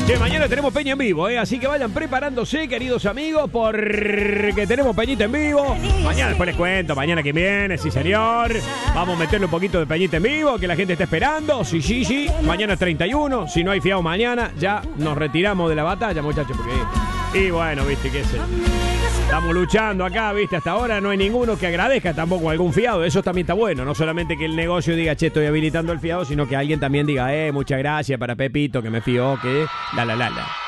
Che, mañana tenemos Peña en vivo, así que vayan preparándose, queridos amigos, porque tenemos Peñita en vivo. Mañana después les cuento, mañana que viene, sí señor. Vamos a meterle un poquito de Peñita en vivo, que la gente está esperando. Sí. Mañana es 31, si no hay fiado mañana, ya nos retiramos de la batalla, muchachos, porque... Y bueno, viste, qué sé. Estamos luchando acá, viste, hasta ahora no hay ninguno que agradezca tampoco algún fiado. Eso también está bueno, no solamente que el negocio diga, che, estoy habilitando el fiado, sino que alguien también diga, muchas gracias para Pepito, que me fió, que la.